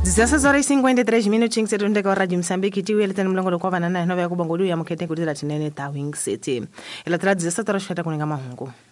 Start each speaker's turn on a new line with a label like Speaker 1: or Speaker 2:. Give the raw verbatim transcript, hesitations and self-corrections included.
Speaker 1: dezessete horas e cinquenta e três minutinhos setunde kwa Radio Msambiki tiwi ele tena mlango kwa vanana nova ya kubangulu ya mukete kudira tinene ta Wing City ila tra dezessete horas kata kuninga mahungu.